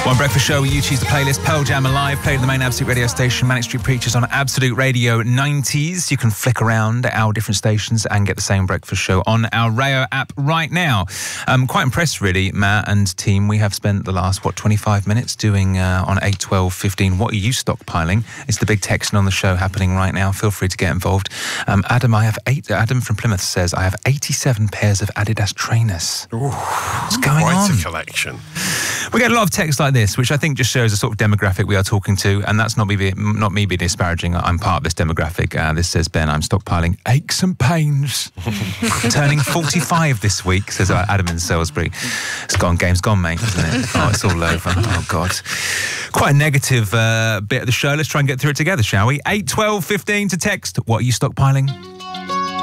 One Breakfast Show, where you choose the playlist. Pearl Jam Alive, played on the main Absolute radio station. Manic Street Preachers on Absolute Radio 90s. You can flick around our different stations and get the same Breakfast Show on our Rayo app right now. Quite impressed, really, Matt and team. We have spent the last, 25 minutes doing on 8, 12, 15. What are you stockpiling? It's the big texting on the show happening right now. Feel free to get involved. Adam from Plymouth says, I have 87 pairs of Adidas trainers. Ooh, what's going on? Quite a collection. We get a lot of texts like this, which I think just shows the sort of demographic we are talking to, and that's not me being disparaging. I'm part of this demographic. This says, Ben, I'm stockpiling aches and pains. Turning 45 this week, says Adam in Salisbury. It's gone, game's gone, mate, isn't it? Oh, it's all over. Oh, God. Quite a negative bit of the show. Let's try and get through it together, shall we? 8, 12, 15 to text. What are you stockpiling?